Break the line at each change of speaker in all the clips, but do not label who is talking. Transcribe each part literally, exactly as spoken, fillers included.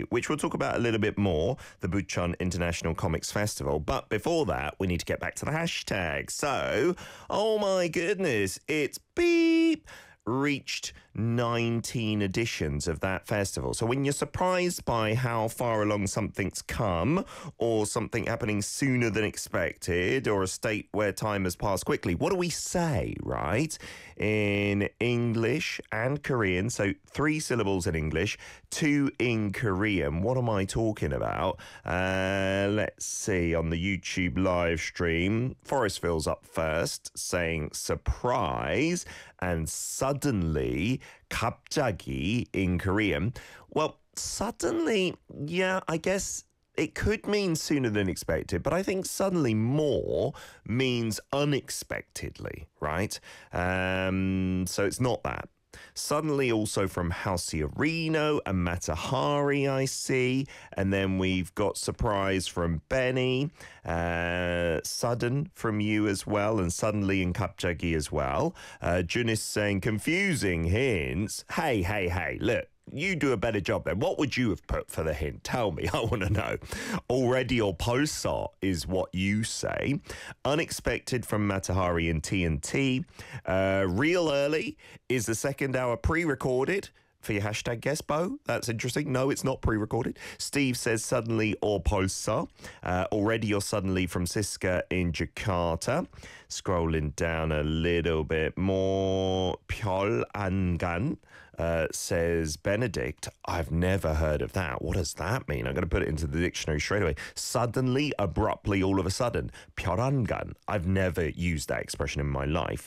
which we'll talk about a little bit more, the Bucheon International Comics Festival. But before that, we need to get back to the hashtag. So, oh my goodness, it's beep. Reached nineteen editions of that festival. So when you're surprised by how far along something's come, or something happening sooner than expected, or a state where time has passed quickly, what do we say, right? In English and Korean, so three syllables in English, two in Korean. What am I talking about? Uh, let's see, on the YouTube live stream, Forestville's up first, saying surprise, and suddenly, 갑자기 in Korean. Well, suddenly, yeah, I guess it could mean sooner than expected, but I think suddenly more means unexpectedly, right? Um, so it's not that. Suddenly also from Halciarino and Matahari, I see. And then we've got surprise from Benny, uh, sudden from you as well, and suddenly in 갑자기 as well. Uh, Jun is saying confusing hints. Hey, hey, hey, look. You do a better job then. What would you have put for the hint? Tell me. I want to know. Already or 벌써 is what you say. Unexpected from Matahari and T N T. Uh, real early is the second hour pre-recorded. For your hashtag guess, Bo. That's interesting. No, it's not pre-recorded. Steve says suddenly or 벌써. Uh, already or suddenly from Siska in Jakarta. Scrolling down a little bit more. 별 안 간. Uh, says Benedict. I've never heard of that. What does that mean? I'm going to put it into the dictionary straight away. Suddenly, abruptly, all of a sudden. 별 안 간. I've never used that expression in my life.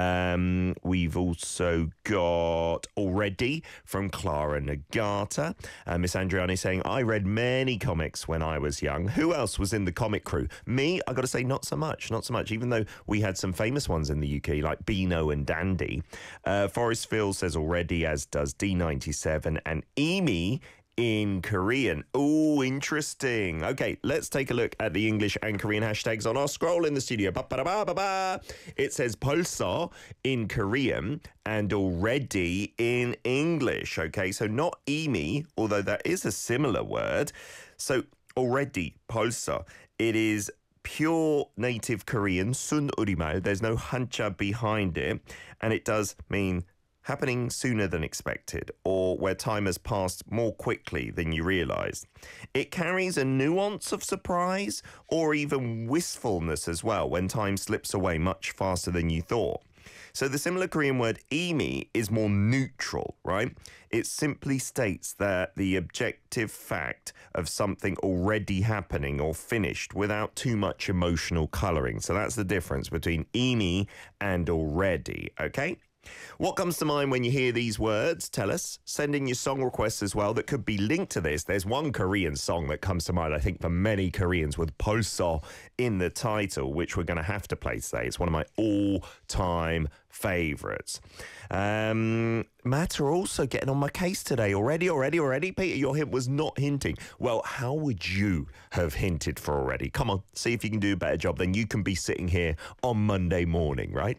Um, we've also got already from Clara Nagata. Uh, Miss Andriani saying, I read many comics when I was young. Who else was in the comic crew? Me, I got to say, not so much. Not so much, even though we had some famous ones in the U K, like Beano and Dandy. Uh, Forestville says already, as does D ninety-seven, and Emi in Korean. Oh, interesting. Okay, let's take a look at the English and Korean hashtags on our scroll in the studio. Ba-ba-da-ba-ba-ba. It says 벌써 in Korean and already in English. Okay, so not Emi, although that is a similar word. So already, 벌써. It is pure native Korean, 순 우리말. There's no 한자 behind it, and it does mean happening sooner than expected, or where time has passed more quickly than you realised. It carries a nuance of surprise or even wistfulness as well when time slips away much faster than you thought. So the similar Korean word imi is more neutral, right? It simply states that the objective fact of something already happening or finished without too much emotional colouring. So that's the difference between imi and already, okay? What comes to mind when you hear these words? Tell us. Send in your song requests as well that could be linked to this. There's one Korean song that comes to mind, I think, for many Koreans with 벌써 in the title, which we're going to have to play today. It's one of my all-time favourites. Um, Matt are also getting on my case today. Already, already, already? Peter, your hint was not hinting. Well, how would you have hinted for already? Come on, see if you can do a better job. Then you can be sitting here on Monday morning, right?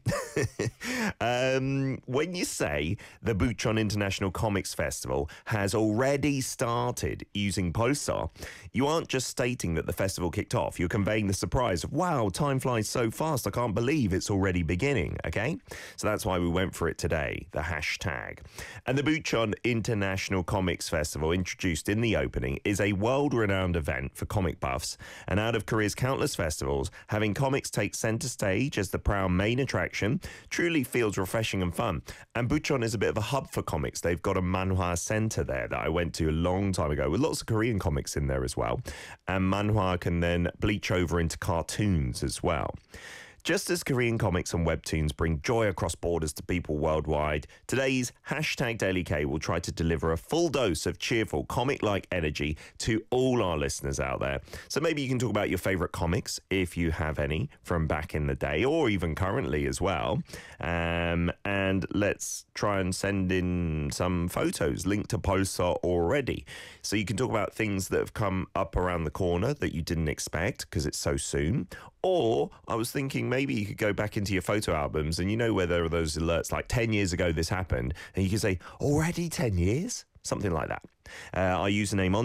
um, when you say the Bucheon International Comics Festival has already started using 벌써, you aren't just stating that the festival kicked off. You're conveying the surprise of, wow, time flies so fast. I can't believe it's already beginning, okay? So that's why we went for it today, the hashtag. And the Bucheon International Comics Festival, introduced in the opening, is a world-renowned event for comic buffs, and out of Korea's countless festivals, having comics take centre stage as the proud main attraction truly feels refreshing and fun. And Bucheon is a bit of a hub for comics. They've got a manhwa centre there that I went to a long time ago, with lots of Korean comics in there as well. And manhwa can then bleach over into cartoons as well. Just as Korean comics and webtoons bring joy across borders to people worldwide, today's hashtag Daily K will try to deliver a full dose of cheerful comic-like energy to all our listeners out there. So maybe you can talk about your favourite comics, if you have any, from back in the day, or even currently as well. Um, and let's try and send in some photos linked to 벌써 already. So you can talk about things that have come up around the corner that you didn't expect because it's so soon. Or I was thinking maybe you could go back into your photo albums and you know where there are those alerts like ten years ago this happened, and you can say, already ten years? Something like that. Uh, our username on